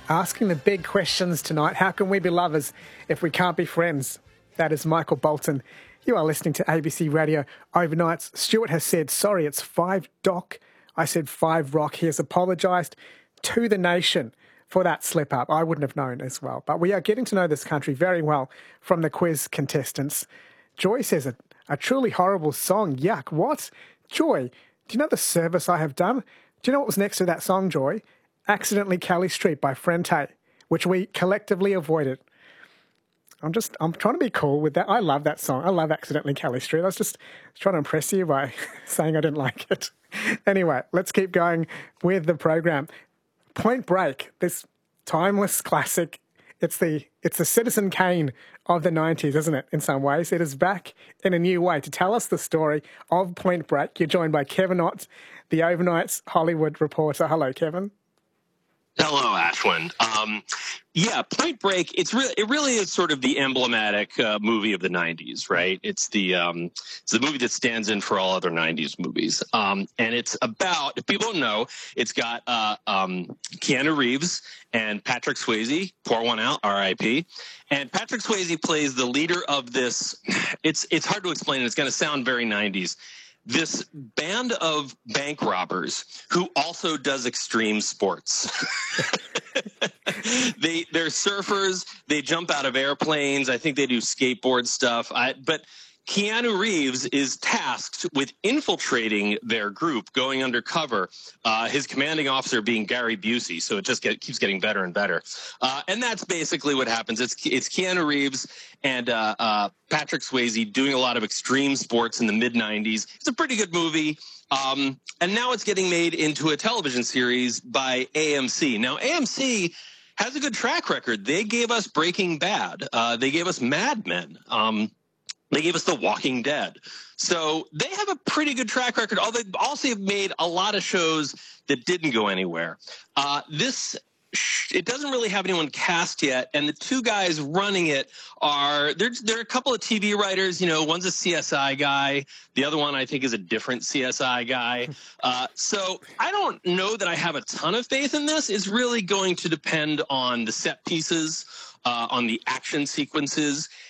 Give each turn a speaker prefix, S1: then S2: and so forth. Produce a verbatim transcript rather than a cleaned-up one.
S1: Asking the big questions tonight. How can we be lovers if we can't be friends? That is Michael Bolton. You are listening to A B C Radio Overnights. Stuart has said, sorry, it's five doc. I said five rock. He has apologised to the nation for that slip up. I wouldn't have known as well. But we are getting to know this country very well from the quiz contestants. Joy says, a, a truly horrible song. Yuck. What? Joy, do you know the service I have done? Do you know what was next to that song, Joy? Accidentally Kelly Street by Frente, which we collectively avoided. I'm just, I'm trying to be cool with that. I love that song. I love Accidentally Kelly Street. I was just trying to impress you by saying I didn't like it. Anyway, let's keep going with the program. Point Break, this timeless classic. It's the, it's the Citizen Kane of the nineties, isn't it, in some ways? It is back in a new way. To tell us the story of Point Break, you're joined by Kevin Ott, the Overnights Hollywood reporter. Hello, Kevin.
S2: Hello, Ashwin. Um, yeah, Point Break. It's really, it really is sort of the emblematic uh, movie of the nineties, right? It's the um, it's the movie that stands in for all other nineties movies, um, and it's about. If people don't know, it's got uh, um, Keanu Reeves and Patrick Swayze. Pour one out, R I P And Patrick Swayze plays the leader of this. It's it's hard to explain. It's going to sound very nineties. This band of bank robbers who also does extreme sports. they, they're surfers. They jump out of airplanes. I think they do skateboard stuff. I, but Keanu Reeves is tasked with infiltrating their group, going undercover, uh, his commanding officer being Gary Busey. So it just get, keeps getting better and better. Uh, and that's basically what happens. It's, it's Keanu Reeves and uh, uh, Patrick Swayze doing a lot of extreme sports in the mid nineties. It's a pretty good movie. Um, and now it's getting made into a television series by A M C. Now, A M C has a good track record. They gave us Breaking Bad. Uh, they gave us Mad Men. Um, They gave us The Walking Dead. So they have a pretty good track record. Although they also have made a lot of shows that didn't go anywhere. Uh, this, it doesn't really have anyone cast yet. And the two guys running it are, there are a couple of T V writers. You know, one's a C S I guy. The other one, I think, is a different C S I guy. Uh, so I don't know that I have a ton of faith in this. It's really going to depend on the set pieces, uh, on the action sequences,